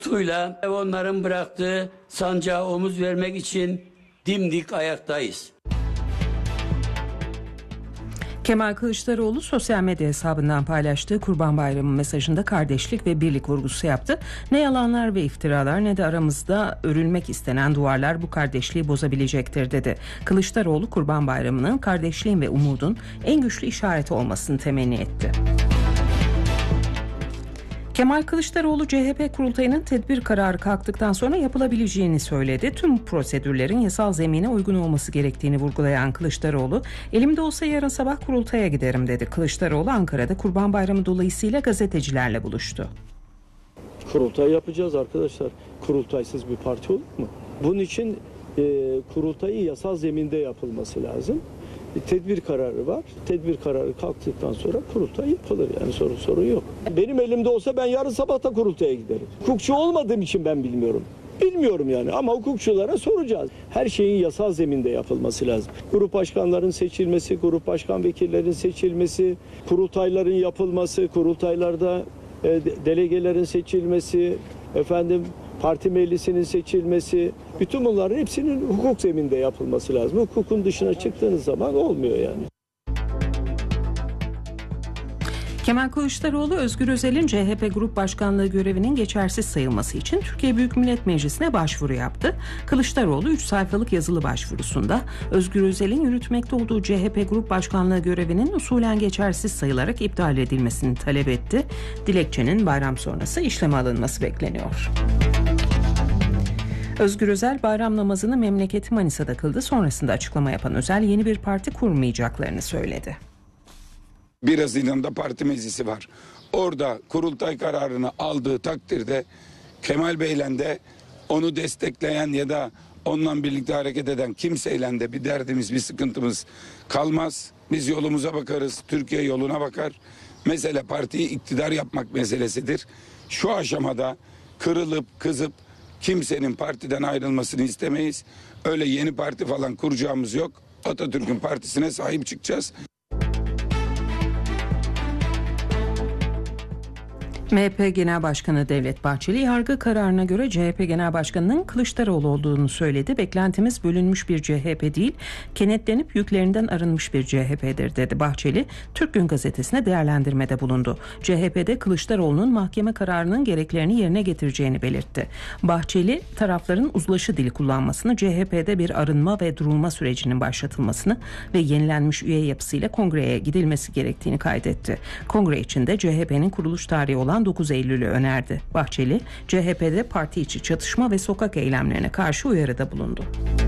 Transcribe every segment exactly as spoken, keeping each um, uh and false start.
Tuyla onların bıraktığı sancağa omuz vermek için dimdik ayaktayız. Kemal Kılıçdaroğlu sosyal medya hesabından paylaştığı Kurban Bayramı mesajında kardeşlik ve birlik vurgusu yaptı. Ne yalanlar ve iftiralar ne de aramızda örülmek istenen duvarlar bu kardeşliği bozabilecektir dedi. Kılıçdaroğlu Kurban Bayramı'nın kardeşliğin ve umudun en güçlü işareti olmasını temenni etti. Kemal Kılıçdaroğlu C H P kurultayının tedbir kararı kalktıktan sonra yapılabileceğini söyledi. Tüm prosedürlerin yasal zemine uygun olması gerektiğini vurgulayan Kılıçdaroğlu, elimde olsa yarın sabah kurultaya giderim dedi. Kılıçdaroğlu Ankara'da Kurban Bayramı dolayısıyla gazetecilerle buluştu. Kurultay yapacağız arkadaşlar. Kurultaysız bir parti olur mu? Bunun için e, kurultayın yasal zeminde yapılması lazım. Tedbir kararı var. Tedbir kararı kalktıktan sonra kurultay yapılır. Yani sorun sorun yok. Benim elimde olsa ben yarın sabah da kurultaya giderim. Hukukçu olmadığım için ben bilmiyorum. Bilmiyorum yani ama hukukçulara soracağız. Her şeyin yasal zeminde yapılması lazım. Grup başkanların seçilmesi, grup başkan vekillerin seçilmesi, kurultayların yapılması, kurultaylarda e, delegelerin seçilmesi, efendim parti meclisinin seçilmesi, bütün bunların hepsinin hukuk zeminde yapılması lazım. Hukukun dışına çıktığınız zaman olmuyor yani. Kemal Kılıçdaroğlu, Özgür Özel'in C H P Grup Başkanlığı görevinin geçersiz sayılması için Türkiye Büyük Millet Meclisi'ne başvuru yaptı. Kılıçdaroğlu üç sayfalık yazılı başvurusunda Özgür Özel'in yürütmekte olduğu C H P Grup Başkanlığı görevinin usulen geçersiz sayılarak iptal edilmesini talep etti. Dilekçenin bayram sonrası işleme alınması bekleniyor. Özgür Özel bayram namazını memleketi Manisa'da kıldı. Sonrasında açıklama yapan Özel yeni bir parti kurmayacaklarını söyledi. bir Haziran'da parti meclisi var. Orada kurultay kararını aldığı takdirde Kemal Bey'le de onu destekleyen ya da onunla birlikte hareket eden kimseyle de bir derdimiz, bir sıkıntımız kalmaz. Biz yolumuza bakarız, Türkiye yoluna bakar. Mesele partiyi iktidar yapmak meselesidir. Şu aşamada kırılıp kızıp kimsenin partiden ayrılmasını istemeyiz. Öyle yeni parti falan kuracağımız yok. Atatürk'ün partisine sahip çıkacağız. M H P Genel Başkanı Devlet Bahçeli, yargı kararına göre C H P Genel Başkanı'nın Kılıçdaroğlu olduğunu söyledi. Beklentimiz bölünmüş bir C H P değil, kenetlenip yüklerinden arınmış bir C H P'dir dedi. Bahçeli, Türk Gün Gazetesi'ne değerlendirmede bulundu. C H P'de Kılıçdaroğlu'nun mahkeme kararının gereklerini yerine getireceğini belirtti. Bahçeli, tarafların uzlaşı dili kullanmasını, C H P'de bir arınma ve durulma sürecinin başlatılmasını ve yenilenmiş üye yapısıyla kongreye gidilmesi gerektiğini kaydetti. Kongre içinde C H P'nin kuruluş tarihi olan dokuz Eylül'ü önerdi. Bahçeli, C H P'de parti içi çatışma ve sokak eylemlerine karşı uyarıda bulundu.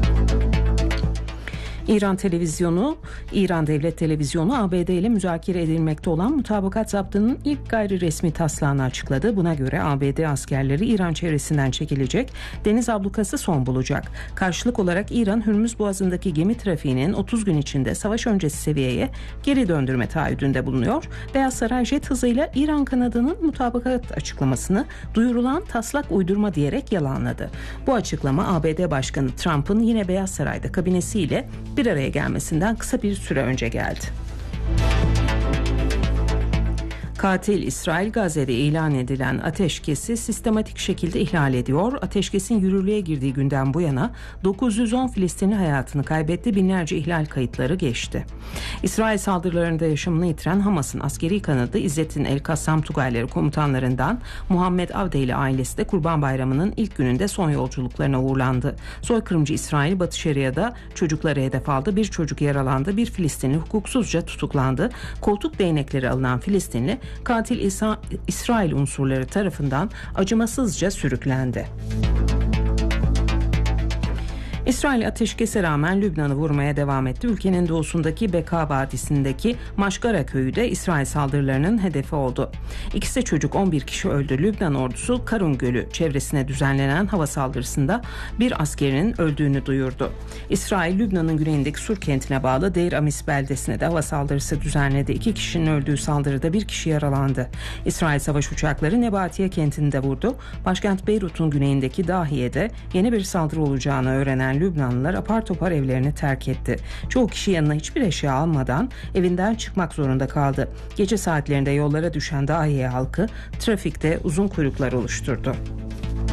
İran televizyonu, İran Devlet Televizyonu A B D ile müzakere edilmekte olan mutabakat zaptının ilk gayri resmi taslağını açıkladı. Buna göre A B D askerleri İran çevresinden çekilecek, deniz ablukası son bulacak. Karşılık olarak İran, Hürmüz Boğazı'ndaki gemi trafiğinin otuz gün içinde savaş öncesi seviyeye geri döndürme taahhüdünde bulunuyor. Beyaz Saray jet hızıyla İran kanadının mutabakat açıklamasını duyurulan taslak uydurma diyerek yalanladı. Bu açıklama A B D Başkanı Trump'ın yine Beyaz Saray'da kabinesiyle bir araya gelmesinden kısa bir süre önce geldi. Katil İsrail, Gazze'de ilan edilen ateşkesi sistematik şekilde ihlal ediyor. Ateşkesin yürürlüğe girdiği günden bu yana dokuz yüz on Filistinli hayatını kaybetti, binlerce ihlal kayıtları geçti. İsrail saldırılarında yaşamını yitiren Hamas'ın askeri kanadı İzzettin El-Kassam Tugayları komutanlarından Muhammed Avdeli ailesi de Kurban Bayramı'nın ilk gününde son yolculuklarına uğurlandı. Soykırımcı İsrail, Batı Şeria'da çocukları hedef aldı. Bir çocuk yaralandı, bir Filistinli hukuksuzca tutuklandı. Koltuk değnekleri alınan Filistinli, katil İsa, İsrail unsurları tarafından acımasızca sürüklendi. İsrail ateşkese rağmen Lübnan'ı vurmaya devam etti. Ülkenin doğusundaki Beka Vadisi'ndeki Maşgara köyü de İsrail saldırılarının hedefi oldu. İkisi de çocuk, on bir kişi öldü. Lübnan ordusu Karun Gölü çevresine düzenlenen hava saldırısında bir askerinin öldüğünü duyurdu. İsrail, Lübnan'ın güneyindeki Sur kentine bağlı Deir Amis beldesine de hava saldırısı düzenledi. İki kişinin öldüğü saldırıda bir kişi yaralandı. İsrail savaş uçakları Nebatiye kentini de vurdu. Başkent Beyrut'un güneyindeki Dahiye'de yeni bir saldırı olacağını öğrenen Lübnanlılar apar topar evlerini terk etti. Çoğu kişi yanına hiçbir eşya almadan evinden çıkmak zorunda kaldı. Gece saatlerinde yollara düşen Dahiye halkı trafikte uzun kuyruklar oluşturdu.